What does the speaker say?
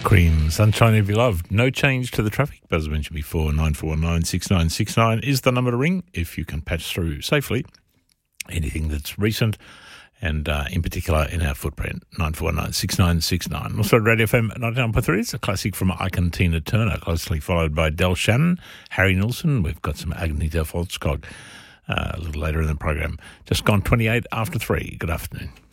Cream, Sunshine of Your Love. No change to the traffic. As I mentioned before, 949-6969 is the number to ring if you can patch through safely anything that's recent and in particular in our footprint, 949-6969. Also Radio FM 99.3, it's a classic from Ike and Tina Turner, closely followed by Del Shannon, Harry Nilsson. We've got some Agneta Volskog a little later in the program. Just gone 28 after 3. Good afternoon.